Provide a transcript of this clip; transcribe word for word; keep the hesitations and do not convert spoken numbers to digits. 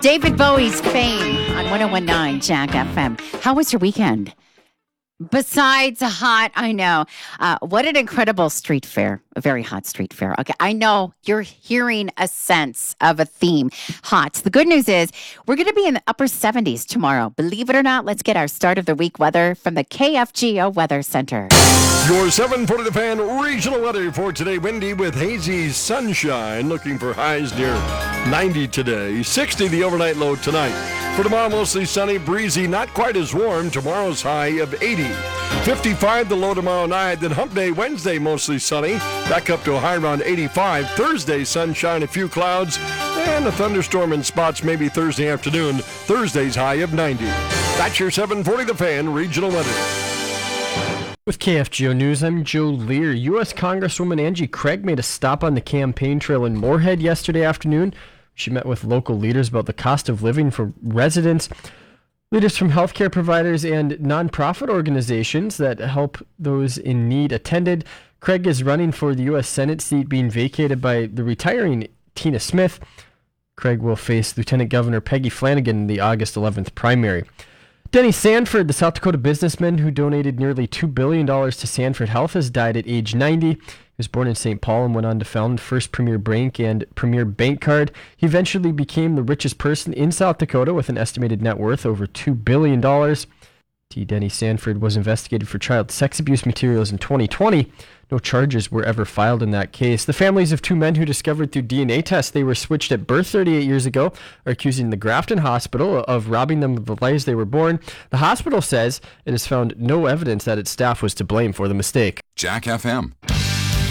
David Bowie's Fame on one oh one point nine Jack F M. How was your weekend? Besides hot, I know. Uh, what an incredible street fair. A very hot street fair. Okay, I know you're hearing a sense of a theme. Hot. The good news is we're going to be in the upper seventies tomorrow. Believe it or not, let's get our start of the week weather from the K F G O Weather Center. Your seven forty The Fan regional weather for today. Windy with hazy sunshine. Looking for highs near ninety today. sixty the overnight low tonight. For tomorrow, mostly sunny, breezy, not quite as warm. Tomorrow's high of eighty. fifty-five the low tomorrow night. Then hump day Wednesday, mostly sunny. Back up to a high around eighty-five. Thursday, sunshine, a few clouds. And a thunderstorm in spots maybe Thursday afternoon. Thursday's high of ninety. That's your seven forty The Fan regional weather. With K F G O News, I'm Joe Lear. U S Congresswoman Angie Craig made a stop on the campaign trail in Moorhead yesterday afternoon. She met with local leaders about the cost of living for residents. Leaders from healthcare providers and nonprofit organizations that help those in need attended. Craig is running for the U S Senate seat being vacated by the retiring Tina Smith. Craig will face Lieutenant Governor Peggy Flanagan in the August eleventh primary. Denny Sanford, the South Dakota businessman who donated nearly two billion dollars to Sanford Health, has died at age ninety. He was born in Saint Paul and went on to found First Premier Bank and Premier Bank Card. He eventually became the richest person in South Dakota with an estimated net worth over two billion dollars. T. Denny Sanford was investigated for child sex abuse materials in twenty twenty. No charges were ever filed in that case. The families of two men who discovered through D N A tests they were switched at birth thirty-eight years ago are accusing the Grafton Hospital of robbing them of the lives they were born. The hospital says it has found no evidence that its staff was to blame for the mistake. Jack F M.